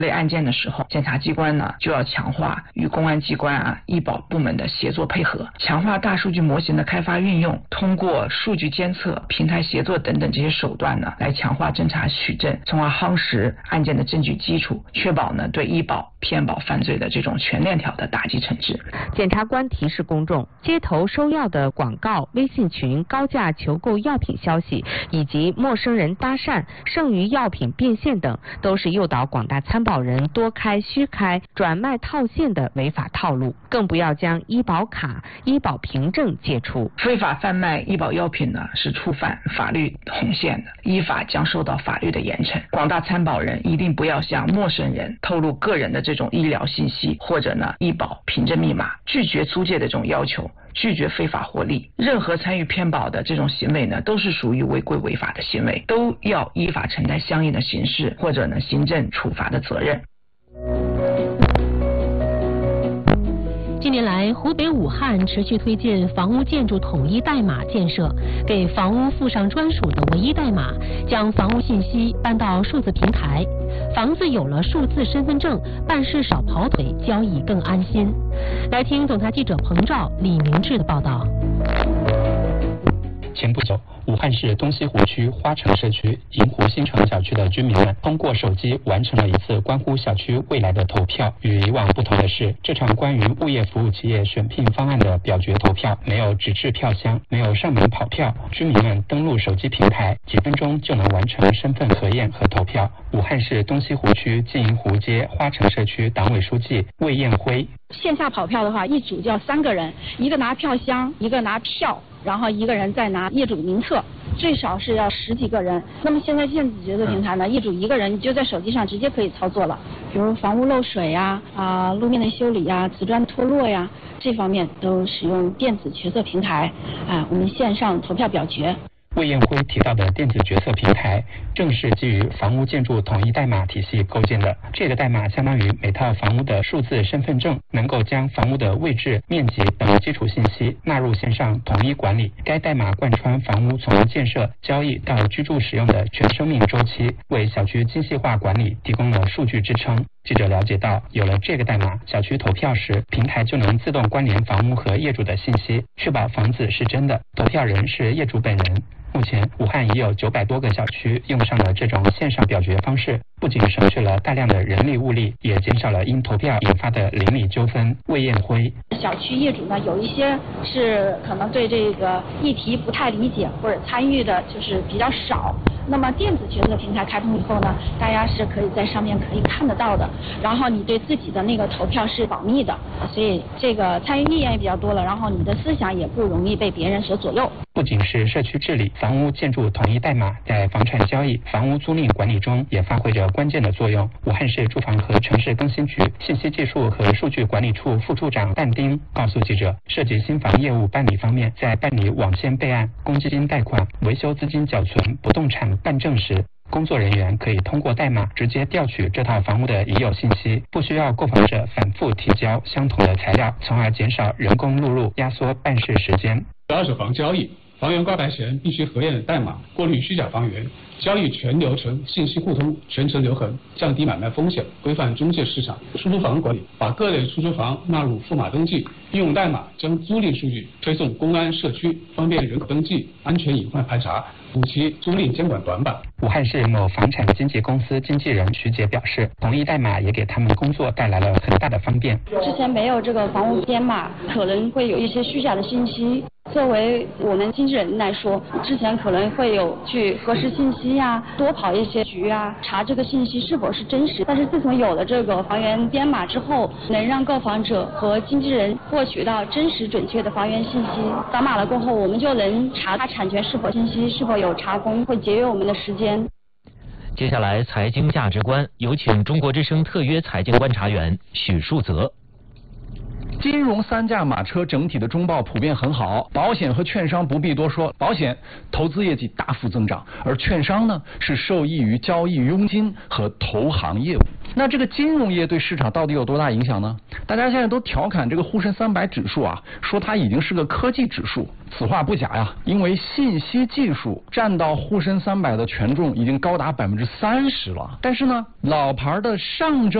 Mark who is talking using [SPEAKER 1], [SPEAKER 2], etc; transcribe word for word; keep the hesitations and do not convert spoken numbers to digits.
[SPEAKER 1] 类案件的时候，检察机关呢就要强化与公安机关啊、医保部门的协作配合，强化大数据模型的开发运用，通过数据监测、平台协作等等这些手段呢，来强化侦查取证，从而夯实案件的证据基础，确保呢对医保、骗保犯罪的这种全链条的打击惩治。
[SPEAKER 2] 检察官提示公众，街头收药的广告、微信群、高价求购药品消息以及陌生人搭讪、剩余药品变现等，都是诱导广大参保人多开虚开、转卖套现的违法套路，更不要将医保卡、医保凭证借出。
[SPEAKER 1] 非法贩卖医保药品呢，是触犯法律红线的，依法将受到法律的严惩。广大参保人一定不要向陌生人透露个人的这种医疗信息或者呢医保凭证密码，拒绝租借的这种要求，拒绝非法获利。任何参与骗保的这种行为呢，都是属于违规违法的行为，都要依法承担相应的刑事或者呢行政处罚的责任。
[SPEAKER 3] 近年来，湖北武汉持续推进房屋建筑统一代码建设，给房屋附上专属的唯一代码，将房屋信息搬到数字平台，房子有了数字身份证，办事少跑腿，交易更安心。来听总台记者彭照、李明志的报道。
[SPEAKER 4] 前不久，武汉市东西湖区花城社区银湖新城小区的居民们通过手机完成了一次关乎小区未来的投票。与以往不同的是，这场关于物业服务企业选聘方案的表决投票没有纸质票箱，没有上门跑票，居民们登录手机平台，几分钟就能完成身份核验和投票。武汉市东西湖区金银湖街花城社区党委书记魏艳辉：
[SPEAKER 5] 线下跑票的话，一组就要三个人，一个拿票箱，一个拿票，然后一个人再拿业主的名册，最少是要十几个人。那么现在电子决策平台呢，业主一个人就在手机上直接可以操作了，比如房屋漏水呀、啊、呃、路面的修理呀、瓷砖脱落呀，这方面都使用电子决策平台啊，我们线上投票表决。
[SPEAKER 4] 魏艳辉提到的电子决策平台，正是基于房屋建筑统一代码体系构建的。这个代码相当于每套房屋的数字身份证，能够将房屋的位置、面积等基础信息纳入线上统一管理。该代码贯穿房屋从建设、交易到居住使用的全生命周期，为小区精细化管理提供了数据支撑。记者了解到，有了这个代码，小区投票时，平台就能自动关联房屋和业主的信息，确保房子是真的，投票人是业主本人。目前，武汉已有九百多个小区用上了这种线上表决方式，不仅省去了大量的人力物力，也减少了因投票引发的邻里纠纷。魏艳辉：
[SPEAKER 5] 小区业主呢，有一些是可能对这个议题不太理解，或者参与的就是比较少。那么电子决策平台开通以后呢，大家是可以在上面可以看得到的，然后你对自己的那个投票是保密的，所以这个参与意愿也比较多了，然后你的思想也不容易被别人所左右。
[SPEAKER 4] 不仅是社区治理，房屋建筑统一代码在房产交易、房屋租赁管理中也发挥着关键的作用。武汉市住房和城市更新局信息技术和数据管理处副处长但丁告诉记者，涉及新房业务办理方面，在办理网签备案、公积金贷款、维修资金缴存、不动产办证时，工作人员可以通过代码直接调取这套房屋的已有信息，不需要购房者反复提交相同的材料，从而减少人工录入，压缩办事时间。
[SPEAKER 6] 二手房交易，房源挂牌前必须核验的代码，过滤虚假房源，交易全流程信息互通，全程留痕，降低买卖风险，规范中介市场。出租房管理，把各类出租房纳入数码登记，应用代码将租赁数据推送公安社区，方便人口登记、安全隐患排查，补齐租赁监管短板。
[SPEAKER 4] 武汉市某房产经纪公司经纪人徐杰表示，统一代码也给他们工作带来了很大的方便。
[SPEAKER 5] 之前没有这个房屋编码，可能会有一些虚假的信息。作为我们经纪人来说，之前可能会有去核实信息呀、多跑一些局啊，查这个信息是否是真实。但是自从有了这个房源编码之后，能让购房者和经纪人获取到真实准确的房源信息。扫码了过后，我们就能查它产权是否信息是否有查封，会节约我们的时间。
[SPEAKER 7] 接下来，财经价值观，有请中国之声特约财经观察员许树泽。
[SPEAKER 8] 金融三驾马车整体的中报普遍很好，保险和券商不必多说，保险投资业绩大幅增长，而券商呢是受益于交易佣金和投行业务。那这个金融业对市场到底有多大影响呢？ 大家现在都调侃这个沪深三百指数啊，说它已经是个科技指数。此话不假呀，因为信息技术占到沪深三百的权重已经高达百分之三十了。但是呢，老牌的上证